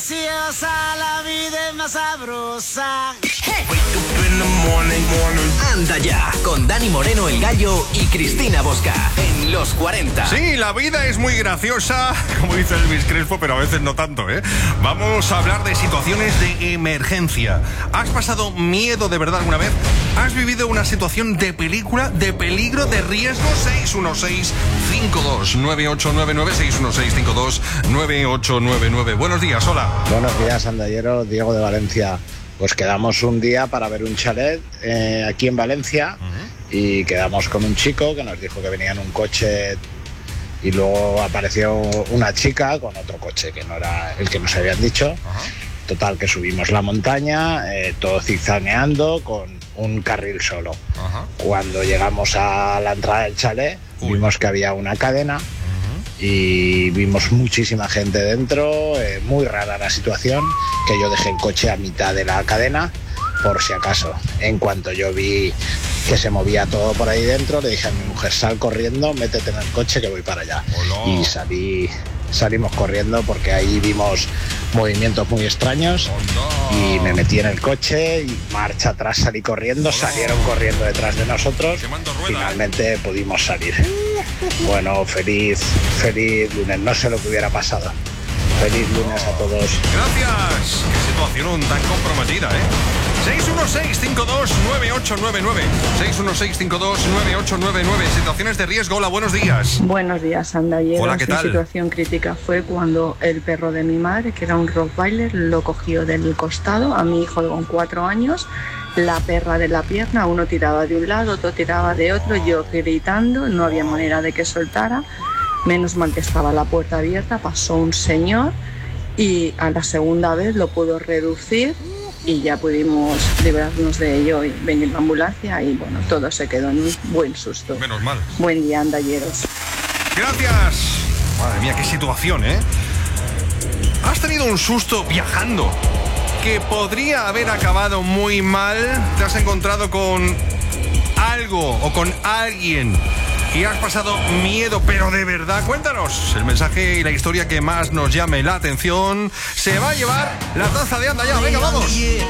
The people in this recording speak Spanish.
graciosa, la vida es más sabrosa. Anda ya, con Dani Moreno el Gallo y Cristina Bosca en Los 40. Sí, la vida es muy graciosa, como dice Elvis Crespo, pero a veces no tanto, ¿eh? Vamos a hablar de situaciones de emergencia. ¿Has pasado miedo de verdad alguna vez? ¿Has vivido una situación de película, de peligro, de riesgo? 616-529899, 616-529899. Buenos días, hola. Buenos días, andalleros. Diego de Valencia. Pues quedamos un día para ver un chalet aquí en Valencia y quedamos con un chico que nos dijo que venía en un coche y luego apareció una chica con otro coche que no era el que nos habían dicho. Total, que subimos la montaña, todo zigzagueando con un carril solo. Cuando llegamos a la entrada del chalet, vimos que había una cadena y vimos muchísima gente dentro, muy rara la situación, que yo dejé el coche a mitad de la cadena, por si acaso. En cuanto yo vi que se movía todo por ahí dentro, le dije a mi mujer, sal corriendo, métete en el coche que voy para allá. Y salimos corriendo porque ahí vimos movimientos muy extraños y me metí en el coche y marcha atrás salí corriendo, salieron corriendo detrás de nosotros, finalmente pudimos salir. Bueno, feliz lunes, no sé lo que hubiera pasado. Feliz lunes a todos. Gracias. Qué situación tan comprometida, ¿eh? 616-529899. 616-529899. Situaciones de riesgo. Hola, buenos días. Buenos días, andalleros. Hola, ¿qué tal? Mi situación crítica fue cuando el perro de mi madre, que era un Rottweiler, lo cogió del costado a mi hijo con 4 años. La perra de la pierna, uno tiraba de un lado, otro tiraba de otro, yo gritando, no había manera de que soltara. Menos mal que estaba la puerta abierta, pasó un señor y a la segunda vez lo pudo reducir y ya pudimos librarnos de ello y venir la ambulancia y bueno, todo se quedó en un buen susto. Menos mal. Buen día, andalleros. Gracias. Madre mía, qué situación, ¿eh? ¿Has tenido un susto viajando que podría haber acabado muy mal? ¿Te has encontrado con algo o con alguien y has pasado miedo, pero de verdad? Cuéntanos. El mensaje y la historia que más nos llame la atención se va a llevar la taza de Anda Ya. Venga, vamos.